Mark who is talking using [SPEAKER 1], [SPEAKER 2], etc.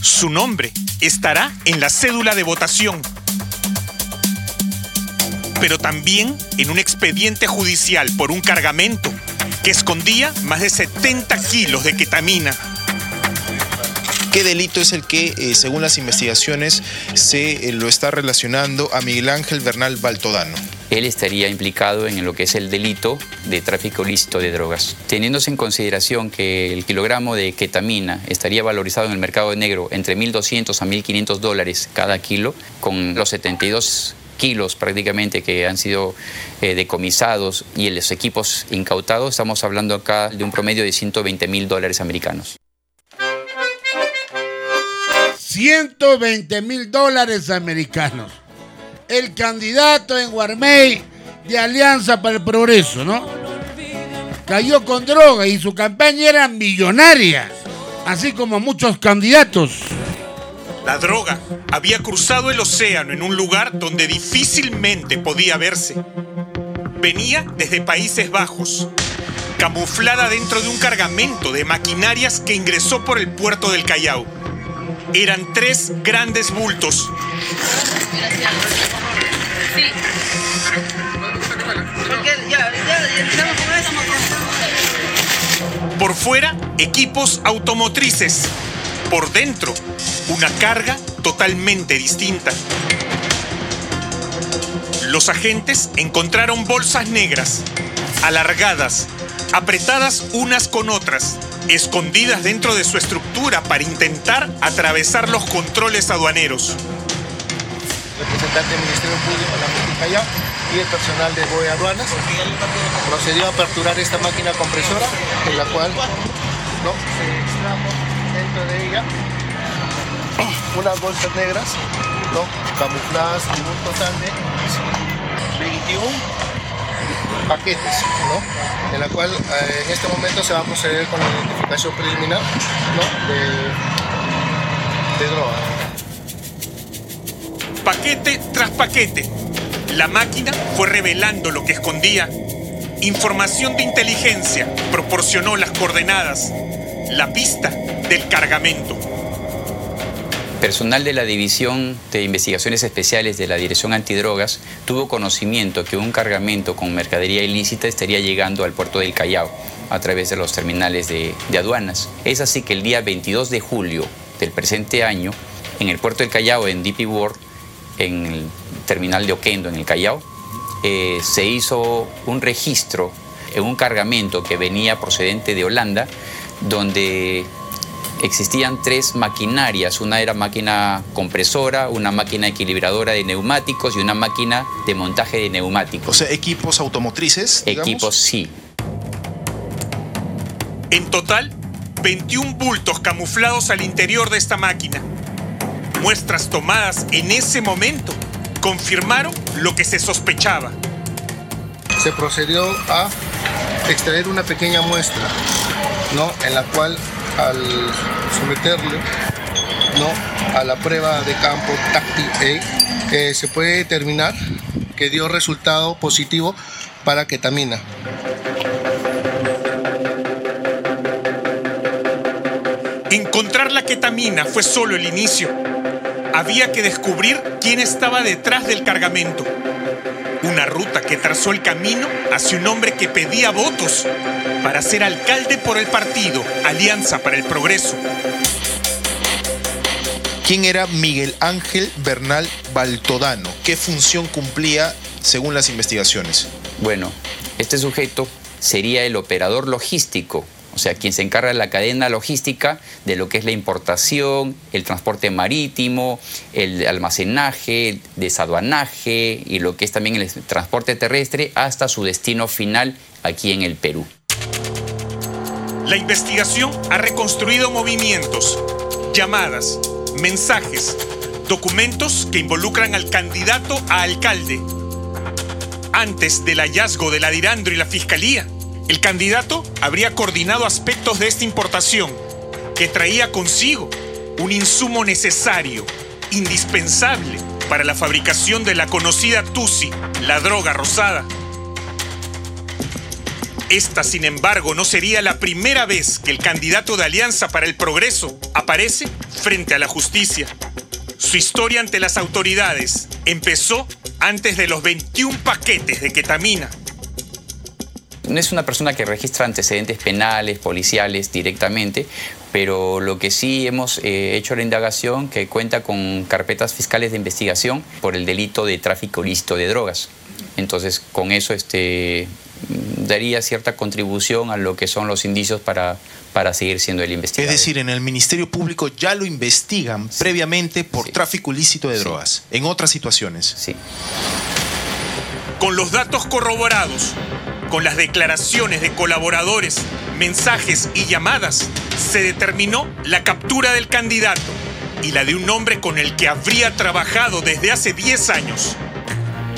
[SPEAKER 1] Su nombre estará en la cédula de votación, pero también en un expediente judicial por un cargamento que escondía más de 70 kilos de ketamina.
[SPEAKER 2] ¿Qué delito es el que, según las investigaciones, se lo está relacionando a Miguel Ángel Bernal Baltodano?
[SPEAKER 3] Él estaría implicado en lo que es el delito de tráfico ilícito de drogas. Teniéndose en consideración que el kilogramo de ketamina estaría valorizado en el mercado negro entre $1.200 a $1.500 cada kilo, con los 72 kilos prácticamente que han sido decomisados y los equipos incautados, estamos hablando acá de un promedio de $120.000 americanos.
[SPEAKER 4] $120.000 americanos. El candidato en Guarmey de Alianza para el Progreso, ¿no? Cayó con droga y su campaña era millonaria, así como muchos candidatos.
[SPEAKER 1] La droga había cruzado el océano en un lugar donde difícilmente podía verse. Venía desde Países Bajos, camuflada dentro de un cargamento de maquinarias que ingresó por el puerto del Callao. Eran 3 grandes bultos.
[SPEAKER 5] Sí.
[SPEAKER 1] Por fuera, equipos automotrices. Por dentro, una carga totalmente distinta. Los agentes encontraron bolsas negras, alargadas, apretadas unas con otras, escondidas dentro de su estructura para intentar atravesar los controles aduaneros.
[SPEAKER 6] Representante del Ministerio Público de la Provincia de Callao y el personal de BOE Aduanas procedió a aperturar esta máquina compresora, en la cual se extrajo dentro de ella unas bolsas negras camufladas en un total de 21 paquetes, en la cual en este momento se va a proceder con la identificación preliminar de droga.
[SPEAKER 1] Paquete tras paquete, la máquina fue revelando lo que escondía. Información de inteligencia proporcionó las coordenadas, la pista del cargamento.
[SPEAKER 3] Personal de la División de Investigaciones Especiales de la Dirección Antidrogas tuvo conocimiento que un cargamento con mercadería ilícita estaría llegando al puerto del Callao a través de los terminales de aduanas. Es así que el día 22 de julio del presente año, en el puerto del Callao, en DP World, en el terminal de Oquendo, en el Callao, se hizo un registro en un cargamento que venía procedente de Holanda, donde existían 3 maquinarias. Una era máquina compresora, una máquina equilibradora de neumáticos y una máquina de montaje de neumáticos.
[SPEAKER 2] O sea, equipos automotrices, digamos.
[SPEAKER 3] Equipos, sí.
[SPEAKER 1] En total, 21 bultos camuflados al interior de esta máquina. Muestras tomadas en ese momento confirmaron lo que se sospechaba.
[SPEAKER 6] Se procedió a extraer una pequeña muestra, en la cual, al someterle a la prueba de campo táctil, se puede determinar que dio resultado positivo para ketamina.
[SPEAKER 1] Encontrar la ketamina fue solo el inicio. Había que descubrir quién estaba detrás del cargamento. Una ruta que trazó el camino hacia un hombre que pedía votos para ser alcalde por el partido Alianza para el Progreso.
[SPEAKER 2] ¿Quién era Miguel Ángel Bernal Baltodano? ¿Qué función cumplía según las investigaciones?
[SPEAKER 3] Bueno, este sujeto sería el operador logístico, o sea, quien se encarga de la cadena logística de lo que es la importación, el transporte marítimo, el almacenaje, el desaduanaje y lo que es también el transporte terrestre hasta su destino final aquí en el Perú.
[SPEAKER 1] La investigación ha reconstruido movimientos, llamadas, mensajes, documentos que involucran al candidato a alcalde. Antes del hallazgo de la Dirandro y la Fiscalía, el candidato habría coordinado aspectos de esta importación que traía consigo un insumo necesario, indispensable para la fabricación de la conocida Tusi, la droga rosada. Esta, sin embargo, no sería la primera vez que el candidato de Alianza para el Progreso aparece frente a la justicia. Su historia ante las autoridades empezó antes de los 21 paquetes de ketamina.
[SPEAKER 3] No es una persona que registra antecedentes penales, policiales directamente, pero lo que sí hemos hecho la indagación que cuenta con carpetas fiscales de investigación por el delito de tráfico ilícito de drogas. Entonces, con eso daría cierta contribución a lo que son los indicios para seguir siendo el investigado.
[SPEAKER 2] Es decir, en el Ministerio Público ya lo investigan previamente por tráfico ilícito de drogas, en otras situaciones.
[SPEAKER 3] Sí.
[SPEAKER 1] Con los datos corroborados, con las declaraciones de colaboradores, mensajes y llamadas, se determinó la captura del candidato y la de un hombre con el que habría trabajado desde hace 10 años.